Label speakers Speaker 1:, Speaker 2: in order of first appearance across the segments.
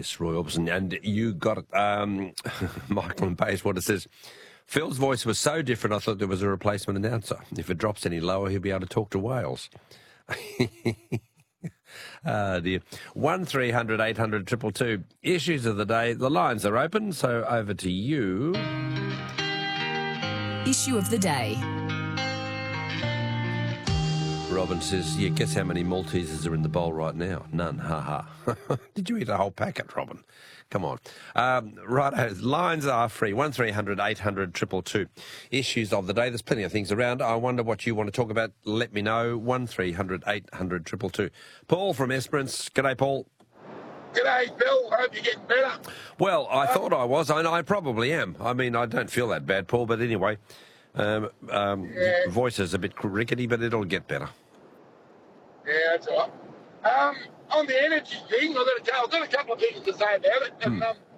Speaker 1: this, Roy Orbison, and you got it. Michael in Bayswater says, Phil's voice was so different I thought there was a replacement announcer. If it drops any lower, he'll be able to talk to whales. Ah, dear. 1300 800 222. Issues of the day. The lines are open, so over to you.
Speaker 2: Issue of the day.
Speaker 1: Robin says, yeah, guess how many Maltesers are in the bowl right now? None, ha. Did you eat a whole packet, Robin? Come on. Right, lines are free. 1300 800 222. Issues of the day. There's plenty of things around. I wonder what you want to talk about. Let me know. 1300 800 222. Paul from Esperance. G'day, Paul.
Speaker 3: G'day, Bill. Hope you're getting better.
Speaker 1: Well, I thought I was, and I probably am. I mean, I don't feel that bad, Paul, but anyway, voice is a bit rickety, but it'll get better.
Speaker 3: Yeah, that's all right. On the energy thing, I've got a couple of things to say about it. And,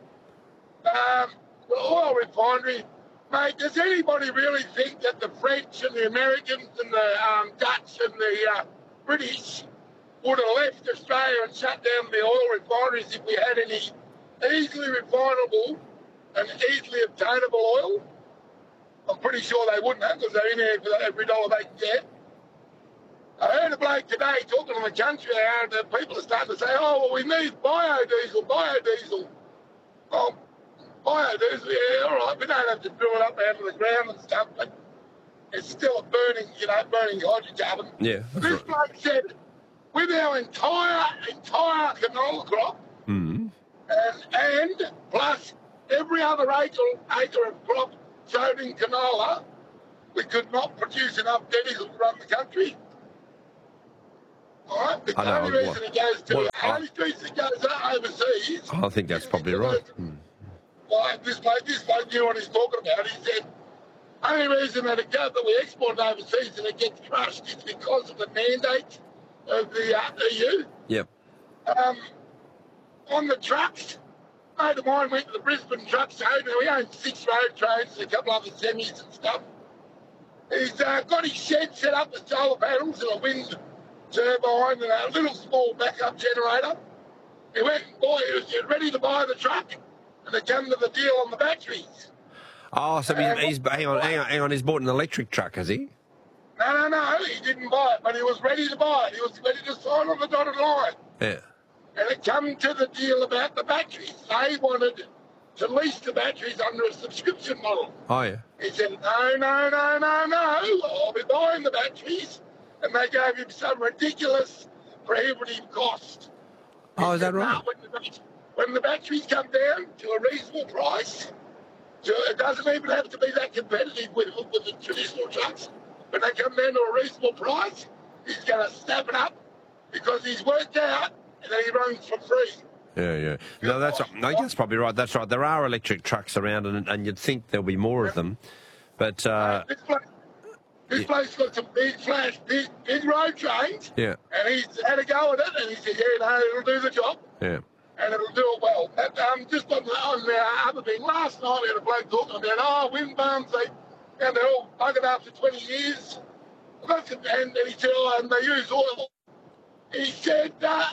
Speaker 3: the oil refinery, mate, does anybody really think that the French and the Americans and the Dutch and the British would have left Australia and shut down the oil refineries if we had any easily refinable and easily obtainable oil? I'm pretty sure they wouldn't have, because they're in there for every dollar they can get. I heard a bloke today talking on the country, and people are starting to say, oh, well, we need biodiesel. Oh, biodiesel, yeah, all right, we don't have to drill it up out of the ground and stuff, but it's still a burning hydrocarbon.
Speaker 1: Yeah, that's
Speaker 3: this bloke said, with our entire canola crop, and plus every other acre of crop sown in canola, we could not produce enough diesel to run the country. All right, the only reason it goes to overseas.
Speaker 1: I think that's probably right.
Speaker 3: Like this bloke knew what he's talking about. He said, only reason that we export overseas and it gets crushed is because of the mandate of the EU.
Speaker 1: Yep.
Speaker 3: On the trucks, a mate of mine went to the Brisbane truck show. Now, he owns 6 road trains and a couple other semis and stuff. He's got his shed set up with solar panels and a wind turbine and a little small backup generator. He went and he was ready to buy the truck, and they come to the deal on the batteries.
Speaker 1: Oh, so he's hang on, he's bought an electric truck, has he?
Speaker 3: No, he didn't buy it, but he was ready to buy it. He was ready to sign on the dotted line.
Speaker 1: Yeah.
Speaker 3: And it come to the deal about the batteries. They wanted to lease the batteries under a subscription model.
Speaker 1: Oh, yeah.
Speaker 3: He said, no, I'll be buying the batteries. And they gave him some ridiculous prohibitive cost.
Speaker 1: Oh, is that right?
Speaker 3: No, when the batteries come down to a reasonable price, it doesn't even have to be that competitive with the traditional trucks. When they come down to a reasonable price, he's going to snap it up because he's worked out and then he runs for free.
Speaker 1: Yeah. No, that's probably right. That's right. There are electric trucks around, and you'd think there'll be more of them. But
Speaker 3: this place got some big road trains.
Speaker 1: Yeah.
Speaker 3: And he's had a go at it, and he said, it'll do the job.
Speaker 1: Yeah.
Speaker 3: And it'll do it well. But, just on the other thing, last night we had a bloke talking about, wind farms, they're all buggered after 20 years. And he said, and they use oil. He said,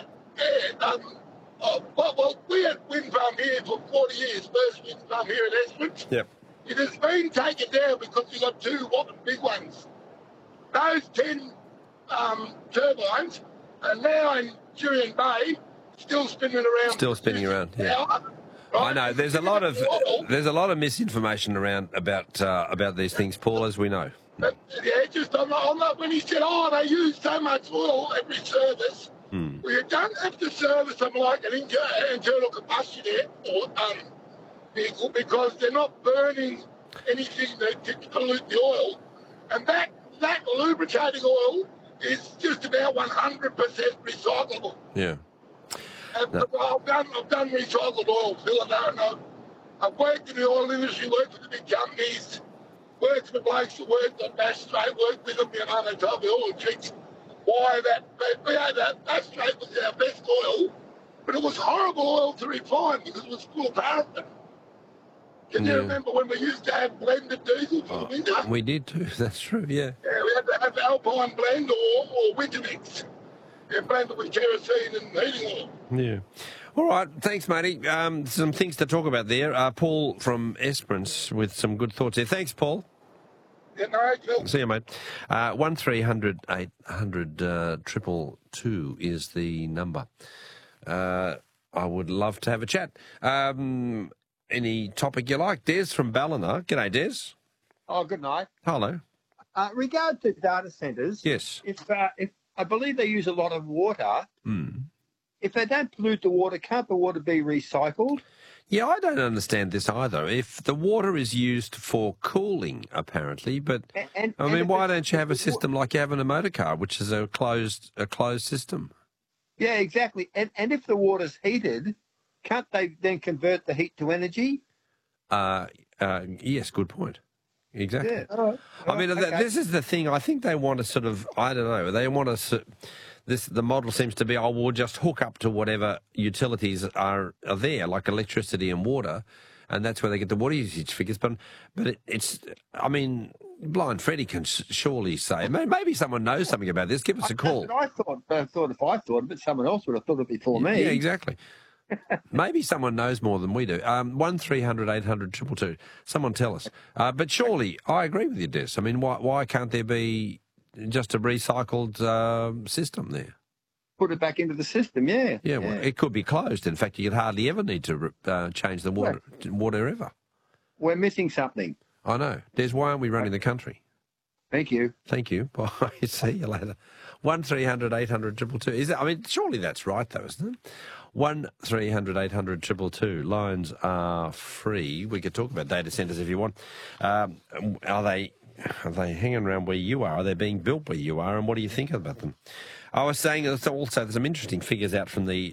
Speaker 3: we had wind farm here for 40 years, first wind farm here in Esperance.
Speaker 1: Yep.
Speaker 3: It has been taken down because we got 2 whopping big ones. Those 10 turbines are now in Jurien Bay, still spinning around.
Speaker 1: Yeah. Right? I know. There's a lot of misinformation around about these things, Paul, as we know.
Speaker 3: But, just on that, when he said, they use so much oil every service, we don't have to service them like an internal combustion vehicle because they're not burning anything to pollute the oil. And that lubricating oil is just about 100% recyclable.
Speaker 1: Yeah.
Speaker 3: And I've done recycled oil, Phil, and I've worked in the oil industry, worked with the big companies, worked with blokes that worked on Bass Strait, worked with them, they told me all the tricks why that Bass Strait was our best oil, but it was horrible oil to refine because it was full of paraffin. Can you remember when we used to have blended diesel for the winter?
Speaker 1: We did too, that's true, yeah.
Speaker 3: Yeah, we had to have Alpine blend or winter mix. Blended with kerosene and heating oil.
Speaker 1: Yeah. All right, thanks, matey. Some things to talk about there. Paul from Esperance with some good thoughts there. Thanks, Paul.
Speaker 3: Good night, Phil.
Speaker 1: See you, mate. 1300 800 222 is the number. I would love to have a chat. Any topic you like? Des from Ballina. G'day, Des.
Speaker 2: Oh, good night.
Speaker 1: Hello.
Speaker 2: Regard to data centres.
Speaker 1: Yes.
Speaker 2: If I believe they use a lot of water,
Speaker 1: Mm.
Speaker 2: if they don't pollute the water, can't the water be recycled?
Speaker 1: Yeah, I don't understand this either. If the water is used for cooling, apparently, but why don't you have a system like you have in a motor car, which is a closed system?
Speaker 2: Yeah, exactly. And if the water's heated, can't they then convert the heat to energy?
Speaker 1: Yes, good point. Exactly.
Speaker 2: Yeah. All right.
Speaker 1: This is the thing. I think they want to sort of, I don't know, they want to, the model seems to be, we'll just hook up to whatever utilities are there, like electricity and water, and that's where they get the water usage figures. But Blind Freddie can surely say, maybe someone knows something about this, give us a call.
Speaker 2: That's what I thought if I thought of it, someone else would have thought of it before me.
Speaker 1: Yeah, exactly. Maybe someone knows more than we do. 1300 800 222. Someone tell us. But surely, I agree with you, Des. I mean, why can't there be just a recycled system there?
Speaker 2: Put it back into the system, yeah.
Speaker 1: Yeah, well, it could be closed. In fact, you'd hardly ever need to change the water ever.
Speaker 2: We're missing something.
Speaker 1: I know. Des, why aren't we running the country?
Speaker 2: Thank you.
Speaker 1: Thank you. Bye. See you later. 1300 800 222. Surely that's right, though, isn't it? 1300 800 222. Lines are free. We could talk about data centres if you want. Are they hanging around where you are? Are they being built where you are? And what do you think about them? I was saying also there's some interesting figures out from the